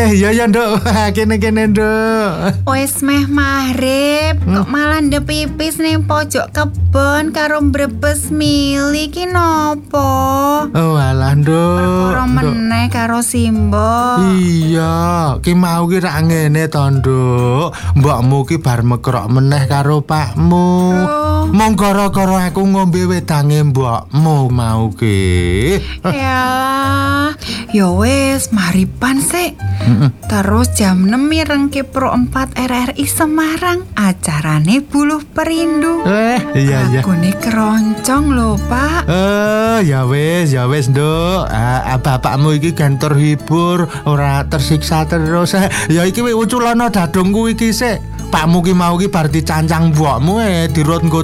Ya Nduk. Kene Nduk. Wis meh maghrib, kok malah ndep pipis ning pojok kebon karo mbrebes mili ki nopo? Oh alah Nduk. Perkara meneh karo Simbo. Iya, ki mau ki rak ngene to Nduk. Mbokmu ki bar mekrok meneh karo pakmu. Mong gara-gara aku ngombe wedange mbokmu mau ki. Yalah, ya wis maripan sik. Terus jam 6 mireng ke Pro 4 RRI Semarang acarane Buluh Perindu. Iya. Lagune keroncong lho, Pak. Ya wis Nduk. Bapakmu iki kan terhibur, ora tersiksa terus. Ya iki wis uculana dadungku iki sik. Pakmu ki mau ki bar dicancang mbokmu dirut nggo